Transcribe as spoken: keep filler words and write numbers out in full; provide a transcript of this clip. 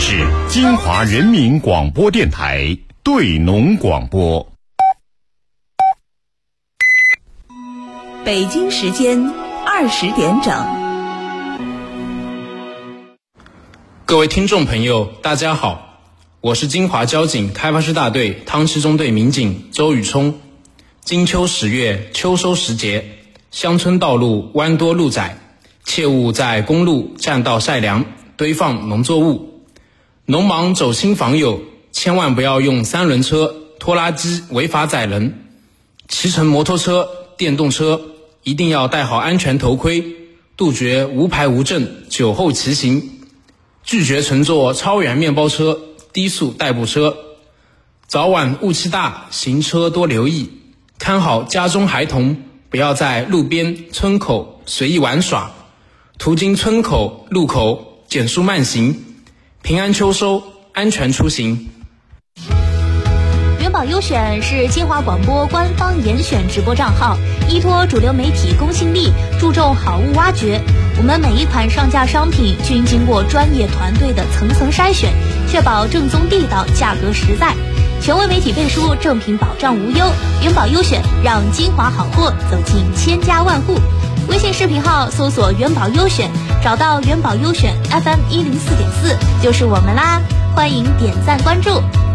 是金华人民广播电台对农广播。 北京时间二十点整。 各位听众朋友，大家好，我是金华交警开发区大队汤溪中队民警周宇冲。金秋十月，秋收时节，乡村道路弯多路窄，切勿在公路、栈道晒粮、堆放农作物。农忙走亲访友，千万不要用三轮车、拖拉机违法载人。骑乘摩托车、电动车一定要戴好安全头盔，杜绝无牌无证、酒后骑行，拒绝乘坐超员面包车、低速代步车。早晚雾气大，行车多留意，看好家中孩童，不要在路边、村口随意玩耍，途经村口、路口减速慢行。平安秋收，安全出行。 元宝优选是金华广播官方严选直播账号，依托主流媒体公信力，注重好物挖掘。我们每一款上架商品均经过专业团队的层层筛选，确保正宗地道、价格实在。权威媒体背书，正品保障无忧。元宝优选，让金华好货走进千家万户。微信视频号搜索元宝优选，找到元宝优选 F M 一零四点四就是我们啦，欢迎点赞关注。